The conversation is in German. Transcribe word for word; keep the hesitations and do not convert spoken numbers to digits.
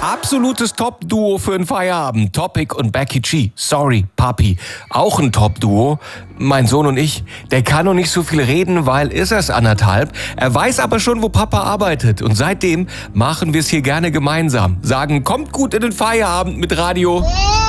Absolutes Top-Duo für den Feierabend. Topic und Becky G. Sorry, Papi. Auch ein Top-Duo. Mein Sohn und ich, der kann noch nicht so viel reden, weil ist er's anderthalb. Er weiß aber schon, wo Papa arbeitet. Und seitdem machen wir es hier gerne gemeinsam. Sagen, kommt gut in den Feierabend mit Radio